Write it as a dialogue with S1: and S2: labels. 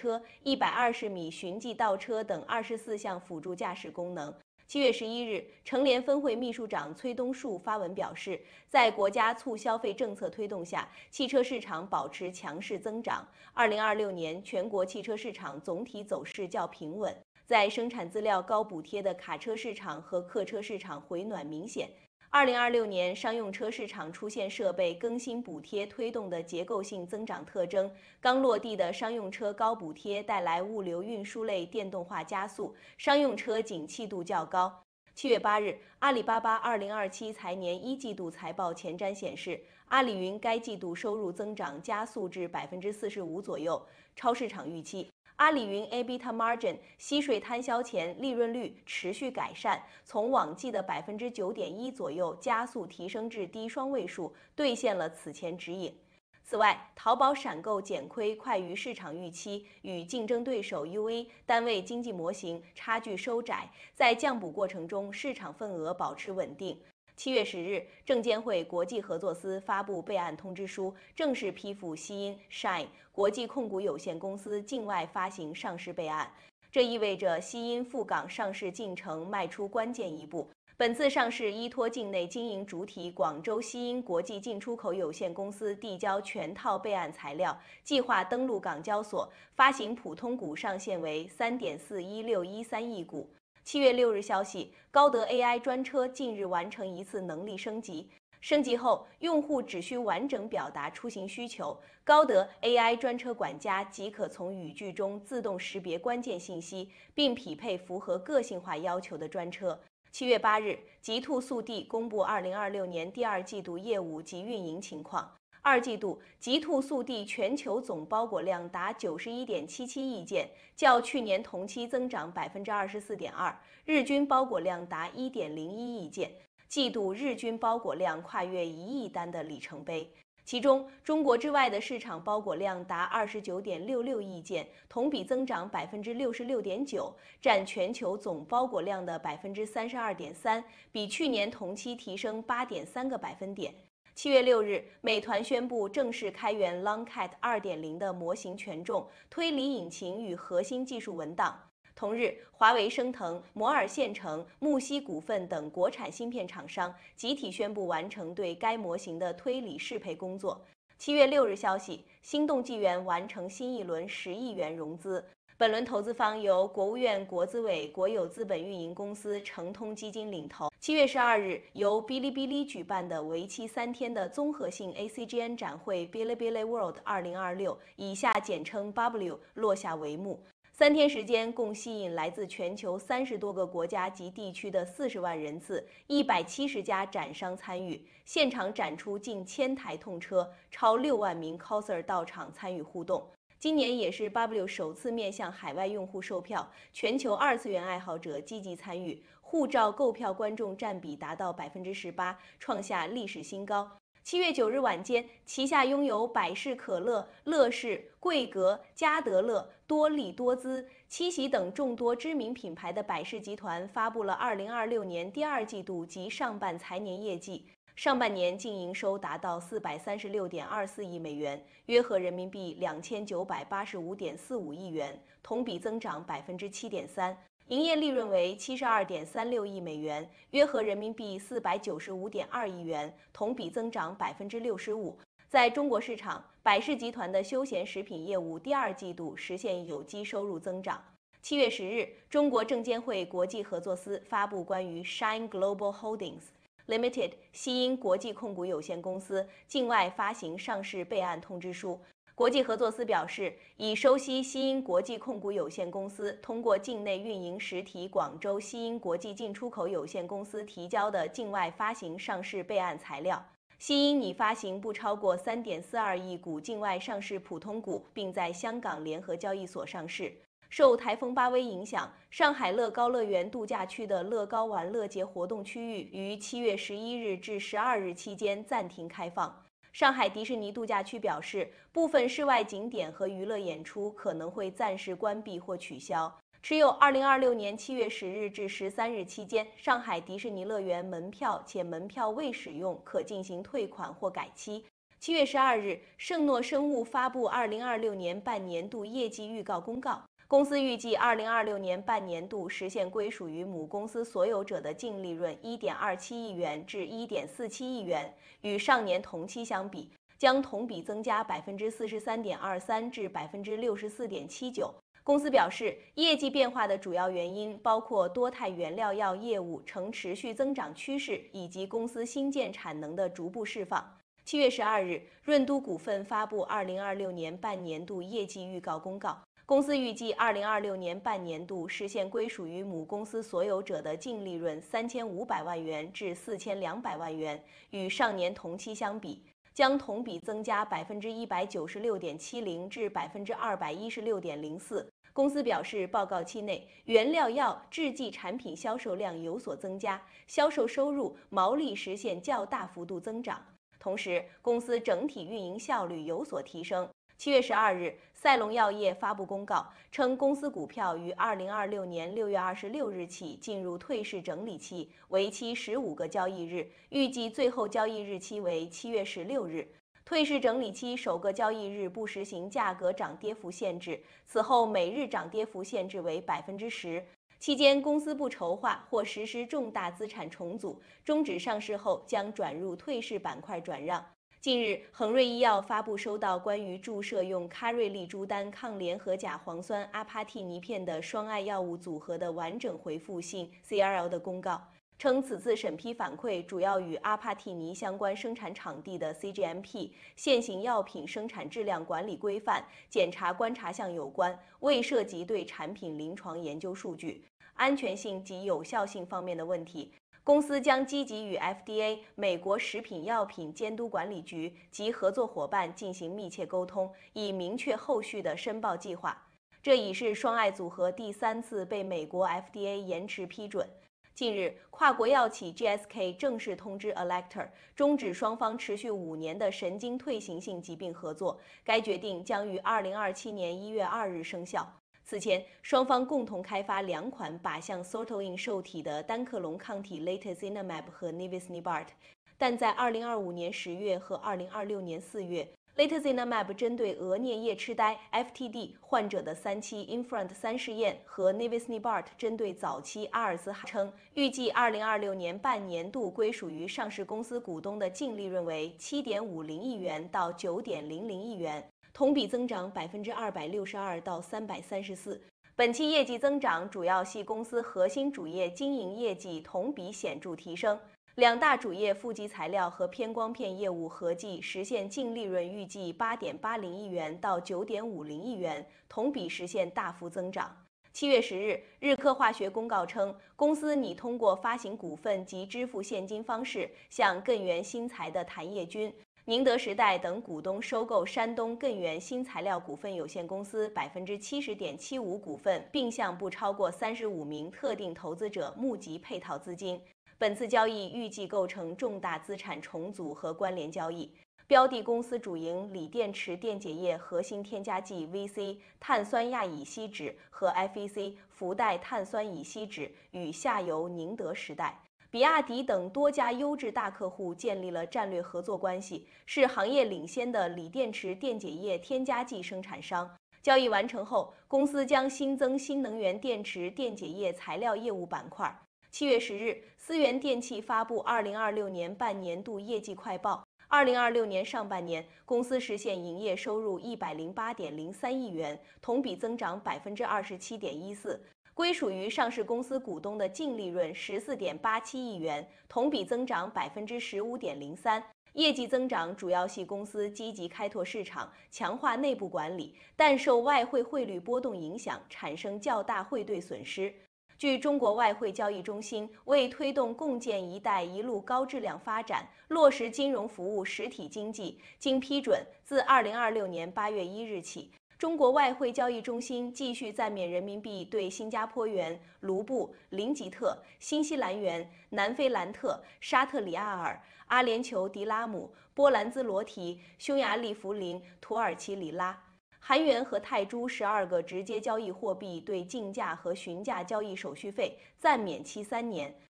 S1: 车、120米循迹倒车等24项辅助驾驶功能。7月11日，乘联分会秘书长崔东树发文表示，在国家促消费政策推动下，汽车市场保持强势增长。2026年全国汽车市场总体走势较平稳，在生产资料高补贴的卡车市场和客车市场回暖明显。2026年商用车市场出现设备更新补贴推动的结构性增长特征，刚落地的商用车高补贴带来物流运输类电动化加速，商用车景气度较高。7月8日，阿里巴巴2027财年1季度财报前瞻显示，阿里云该季度收入增长加速至45%左右，超市场预期。阿里云 EBITDA margin 息税摊销前利润率持续改善，从往季的9.1%左右加速提升至低双位数，兑现了此前指引。此外，淘宝闪购减亏快于市场预期，与竞争对手 UA 单位经济模型差距收窄，在降补过程中，市场份额保持稳定。7月10日，证监会国际合作司发布备案通知书，正式批复西因 Shine 国际控股有限公司境外发行上市备案。这意味着西因赴港上市进程迈出关键一步。本次上市依托境内经营主体广州西因国际进出口有限公司递交全套备案材料，计划登陆港交所，发行普通股上限为3.41613亿股。7月6日消息，高德 AI 专车近日完成一次能力升级。升级后，用户只需完整表达出行需求，高德 AI 专车管家即可从语句中自动识别关键信息，并匹配符合个性化要求的专车。7月8日，极兔速递公布2026年第二季度业务及运营情况。二季度，极兔速递全球总包裹量达91.77亿件，较去年同期增长24.2%，日均包裹量达1.01亿件，季度日均包裹量跨越1亿单的里程碑。其中，中国之外的市场包裹量达29.66亿件，同比增长66.9%，占全球总包裹量的32.3%，比去年同期提升8.3个百分点。7月6日，美团宣布正式开源 Longcat 2.0的模型权重、推理引擎与核心技术文档。同日，华为、升腾、摩尔线程、木犀股份等国产芯片厂商集体宣布完成对该模型的推理适配工作。7月6日消息，心动纪元完成新一轮10亿元融资。本轮投资方由国务院国资委国有资本运营公司诚通基金领投。7月12日，由哔哩哔哩举办的为期3天的综合性 ACGN 展会 Bilibili World 2026，以下简称 BW 落下帷幕。3天时间，共吸引来自全球30多个国家及地区的40万人次，170家展商参与，现场展出近1000台痛车，超6万名 coser 到场参与互动。今年也是 BW 首次面向海外用户售票，全球二次元爱好者积极参与，护照购票观众占比达到18%，创下历史新高。7月9日晚间，旗下拥有百事可乐、乐事、桂格、嘉德乐、多利多姿、七喜等众多知名品牌的百事集团发布了2026年第二季度及上半财年业绩。上半年净营收达到436.24亿美元，约合人民币2985.45亿元，同比增长7.3%。营业利润为72.36亿美元，约合人民币495.2亿元，同比增长65%。在中国市场，百事集团的休闲食品业务第二季度实现有机收入增长。7月10日，中国证监会国际合作司发布关于 Shine Global Holdings Limited 西因国际控股有限公司境外发行上市备案通知书。国际合作司表示，已收悉西因国际控股有限公司通过境内运营实体广州西因国际进出口有限公司提交的境外发行上市备案材料。西因拟发行不超过3.42亿股境外上市普通股，并在香港联合交易所上市。受台风巴威影响，上海乐高乐园度假区的乐高玩乐节活动区域于7月11日至12日期间暂停开放。上海迪士尼度假区表示，部分室外景点和娱乐演出可能会暂时关闭或取消。持有2026年7月10日至13日期间上海迪士尼乐园门票且门票未使用，可进行退款或改期。 7月12日，圣诺生物发布2026年半年度业绩预告公告。公司预计2026年半年度实现归属于母公司所有者的净利润1.27亿元至1.47亿元，与上年同期相比，将同比增加43.23%至64.79%。公司表示，业绩变化的主要原因包括多肽原料药业务呈持续增长趋势，以及公司新建产能的逐步释放。7月12日，润都股份发布2026年半年度业绩预告公告。公司预计2026年半年度实现归属于母公司所有者的净利润3500万元至4200万元，与上年同期相比，将同比增加196.70%至216.04%。公司表示，报告期内原料药制剂产品销售量有所增加，销售收入、毛利实现较大幅度增长。同时，公司整体运营效率有所提升。7月12日，赛隆药业发布公告称，公司股票于2026年6月26日起进入退市整理期，为期15个交易日，预计最后交易日期为7月16日。退市整理期首个交易日不实行价格涨跌幅限制，此后每日涨跌幅限制为10%。期间，公司不筹划或实施重大资产重组，终止上市后将转入退市板块转让。近日，恒瑞医药发布收到关于注射用卡瑞利珠丹抗联合甲磺酸阿帕替尼片的双肽药物组合的完整回复性 CRL 的公告，称此次审批反馈主要与阿帕替尼相关生产场地的 CGMP 现行药品生产质量管理规范检查观察项有关，未涉及对产品临床研究数据、安全性及有效性方面的问题。公司将积极与 FDA 美国食品药品监督管理局及合作伙伴进行密切沟通，以明确后续的申报计划。这已是双肽组合第3次被美国 FDA 延迟批准。近日，跨国药企 GSK 正式通知 Alector 终止双方持续5年的神经退行性疾病合作，该决定将于2027年1月2日生效。此前，双方共同开发2款靶向 sortoin 受体的单克隆抗体 Latozinemab 和 Nivisnibart， 但在2025年10月和2026年4月，Latozinemab 针对额颞叶痴呆 （FTD） 患者的3期 INFRONT-3试验和 Nivisnibart 针对早期阿尔兹海默症，预计2026年半年度归属于上市公司股东的净利润为7.50亿元到9.00亿元。同比增长262%到334%。本期业绩增长主要系公司核心主业经营业绩同比显著提升，两大主业负极材料和偏光片业务合计实现净利润预计8.80亿元到9.50亿元，同比实现大幅增长。7月10日，日科化学公告称，公司拟通过发行股份及支付现金方式，向艮元新材的谭业军、宁德时代等股东收购山东艮元新材料股份有限公司70.75%股份，并向不超过35名特定投资者募集配套资金。本次交易预计构成重大资产重组和关联交易。标的公司主营锂电池电解液核心添加剂 VC 碳酸亚乙烯酯和 FEC 氟代碳酸乙烯酯，与下游宁德时代、比亚迪等多家优质大客户建立了战略合作关系，是行业领先的锂电池电解液添加剂生产商。交易完成后，公司将新增新能源电池电解液材料业务板块。7月10日，思源电器发布2026年半年度业绩快报。2026年上半年，公司实现营业收入108.03亿元，同比增长27.14%。归属于上市公司股东的净利润14.87亿元，同比增长15.03%。业绩增长主要系公司积极开拓市场，强化内部管理，但受外汇汇率波动影响，产生较大汇兑损失。据中国外汇交易中心，为推动共建“一带一路”高质量发展，落实金融服务实体经济，经批准，自2026年8月1日起，中国外汇交易中心继续暂免人民币对新加坡元、卢布、林吉特、新西兰元、南非兰特、沙特里亚尔、阿联酋迪拉姆、波兰兹罗提、匈牙利福林、土耳其里拉、韩元和泰铢12个直接交易货币对竞价和询价交易手续费暂免期3年，